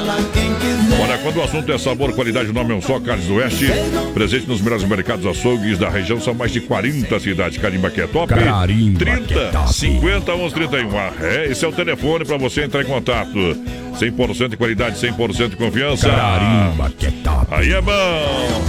Olha, quando o assunto é sabor, qualidade, o nome é um só, Carnes do Oeste. Presente nos melhores mercados açougues da região, são mais de 40 cidades. Carimba que é top. Carimba 30 que é top. 50 11 31. Esse é o telefone para você entrar em contato. 100% de qualidade, 100% de confiança. Carimba que é top. Aí é bom.